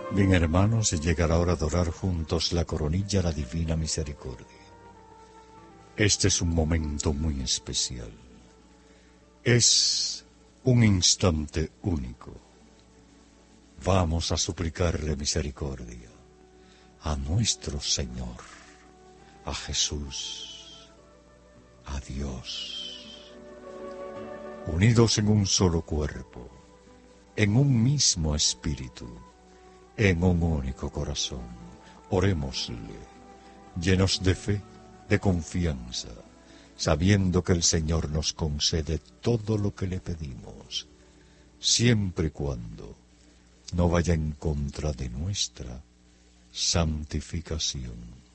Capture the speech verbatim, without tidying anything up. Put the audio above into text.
Bien, hermanos, llega la hora de orar juntos la coronilla a la Divina Misericordia. Este es un momento muy especial. Es un instante único. Vamos a suplicarle misericordia a nuestro Señor, a Jesús, a Dios. Unidos en un solo cuerpo, en un mismo espíritu, en un único corazón, orémosle, llenos de fe, de confianza, sabiendo que el Señor nos concede todo lo que le pedimos, siempre y cuando no vaya en contra de nuestra santificación.